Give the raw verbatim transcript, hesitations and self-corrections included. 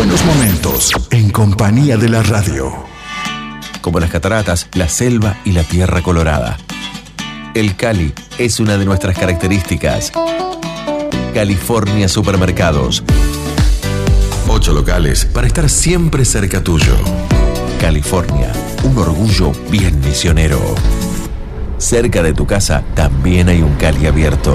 buenos momentos en compañía de la radio. Como las cataratas, la selva y la tierra colorada. El Cali es una de nuestras características. California Supermercados. Ocho locales para estar siempre cerca tuyo. California, un orgullo bien misionero. Cerca de tu casa también hay un Cali abierto.